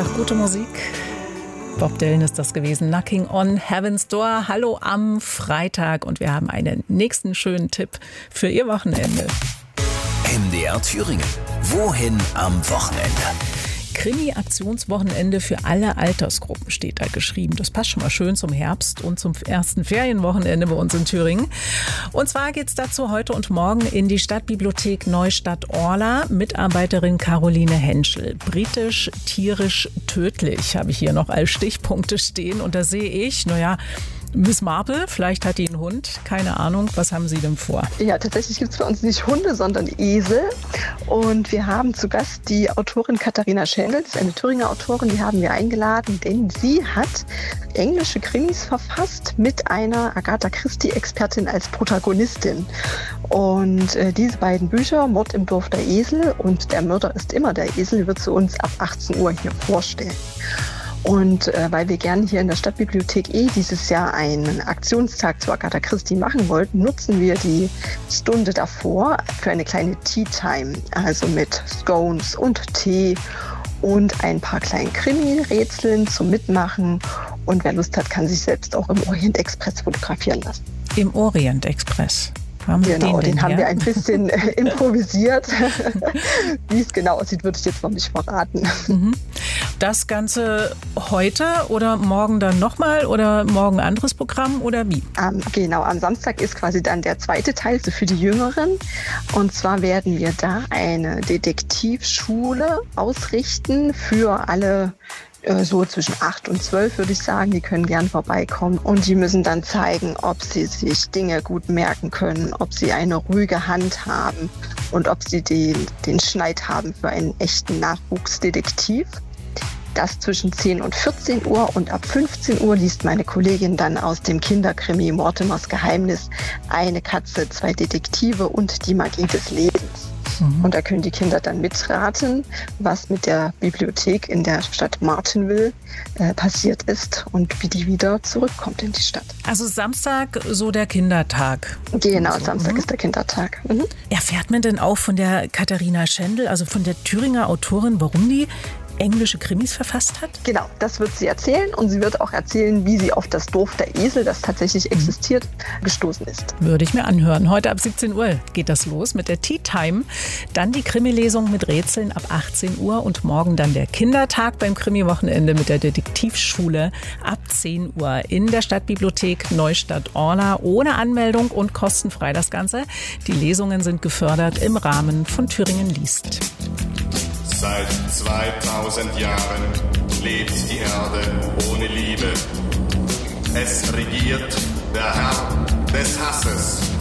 Freitag gute Musik. Bob Dylan ist das gewesen. Knocking on Heaven's Door. Hallo am Freitag und wir haben einen nächsten schönen Tipp für Ihr Wochenende. MDR Thüringen. Wohin am Wochenende? Krimi-Aktionswochenende für alle Altersgruppen steht da geschrieben. Das passt schon mal schön zum Herbst und zum ersten Ferienwochenende bei uns in Thüringen. Und zwar geht's dazu heute und morgen in die Stadtbibliothek Neustadt-Orla. Mitarbeiterin Caroline Henschel. Britisch, tierisch, tödlich habe ich hier noch als Stichpunkte stehen. Und da sehe ich, Miss Marple, vielleicht hat die einen Hund, keine Ahnung. Was haben Sie denn vor? Ja, tatsächlich gibt es bei uns nicht Hunde, sondern Esel. Und wir haben zu Gast die Autorin Katharina Schendl, das ist eine Thüringer Autorin, die haben wir eingeladen, denn sie hat englische Krimis verfasst mit einer Agatha Christie-Expertin als Protagonistin. Und diese beiden Bücher, Mord im Dorf der Esel und Der Mörder ist immer der Esel, wird sie uns ab 18 Uhr hier vorstellen. Und weil wir gerne hier in der Stadtbibliothek dieses Jahr einen Aktionstag zu Agatha Christie machen wollten, nutzen wir die Stunde davor für eine kleine Tea Time, also mit Scones und Tee und ein paar kleinen Krimi-Rätseln zum Mitmachen. Und wer Lust hat, kann sich selbst auch im Orient Express fotografieren lassen. Im Orient Express? Genau, den haben wir ein bisschen improvisiert. Wie es genau aussieht, würde ich jetzt noch nicht verraten. Das Ganze heute oder morgen dann nochmal oder morgen ein anderes Programm oder wie? Genau, am Samstag ist quasi dann der zweite Teil, so für die Jüngeren. Und zwar werden wir da eine Detektivschule ausrichten für alle so zwischen 8 und 12 würde ich sagen, die können gern vorbeikommen und die müssen dann zeigen, ob sie sich Dinge gut merken können, ob sie eine ruhige Hand haben und ob sie den Schneid haben für einen echten Nachwuchsdetektiv. Das zwischen 10 und 14 Uhr und ab 15 Uhr liest meine Kollegin dann aus dem Kinderkrimi Mortimers Geheimnis Eine Katze, 2 Detektive und die Magie des Lebens. Und da können die Kinder dann mitraten, was mit der Bibliothek in der Stadt Martinville passiert ist und wie die wieder zurückkommt in die Stadt. Also Samstag so der Kindertag. Genau, so. Samstag ist der Kindertag. Erfährt man denn auch von der Katharina Schendl, also von der Thüringer Autorin, warum die englische Krimis verfasst hat? Genau, das wird sie erzählen und sie wird auch erzählen, wie sie auf das Dorf der Esel, das tatsächlich existiert, gestoßen ist. Würde ich mir anhören. Heute ab 17 Uhr geht das los mit der Tea Time. Dann die Krimi-Lesung mit Rätseln ab 18 Uhr und morgen dann der Kindertag beim Krimi-Wochenende mit der Detektivschule ab 10 Uhr in der Stadtbibliothek Neustadt-Orla ohne Anmeldung und kostenfrei das Ganze. Die Lesungen sind gefördert im Rahmen von Thüringen liest. Seit 2000 Jahren lebt die Erde ohne Liebe. Es regiert der Herr des Hasses.